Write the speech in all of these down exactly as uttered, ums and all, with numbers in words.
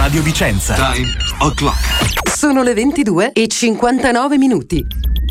Radio Vicenza. Time o'clock. Sono le ventidue e cinquantanove minuti.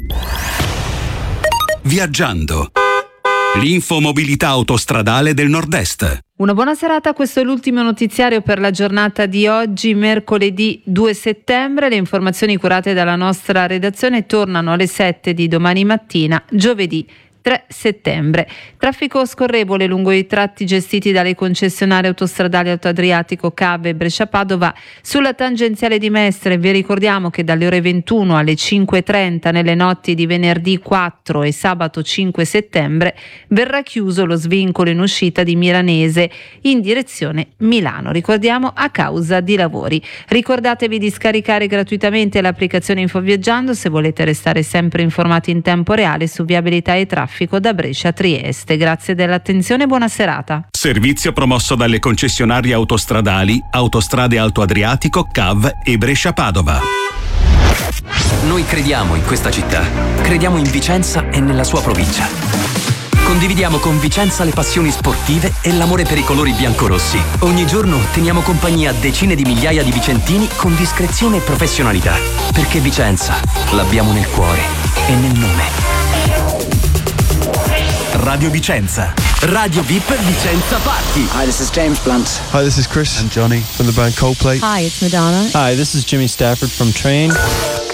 Viaggiando. L'infomobilità autostradale del Nord-Est. Una buona serata, questo è l'ultimo notiziario per la giornata di oggi, mercoledì due settembre. Le informazioni curate dalla nostra redazione tornano alle sette di domani mattina, giovedì tre settembre. Traffico scorrevole lungo i tratti gestiti dalle concessionarie autostradali Alto Adriatico, C A V e Brescia-Padova sulla tangenziale di Mestre. Vi ricordiamo che dalle ore ventuno alle cinque e trenta nelle notti di venerdì quattro e sabato cinque settembre verrà chiuso lo svincolo in uscita di Milanese in direzione Milano, ricordiamo a causa di lavori. Ricordatevi di scaricare gratuitamente l'applicazione InfoViaggiando se volete restare sempre informati in tempo reale su viabilità e traffico da Brescia a Trieste. Grazie dell'attenzione e buona serata. Servizio promosso dalle concessionarie autostradali Autostrade Alto Adriatico, C A V e Brescia-Padova. Noi crediamo in questa città, crediamo in Vicenza e nella sua provincia. Condividiamo con Vicenza le passioni sportive e l'amore per i colori biancorossi. Ogni giorno teniamo compagnia a decine di migliaia di vicentini con discrezione e professionalità. Perché Vicenza l'abbiamo nel cuore e nel nome. Radio Vicenza. Radio V I P Vicenza Party. Hi, this is James Blunt. Hi, this is Chris and Johnny from the band Coldplay. Hi, it's Madonna. Hi, this is Jimmy Stafford from Train.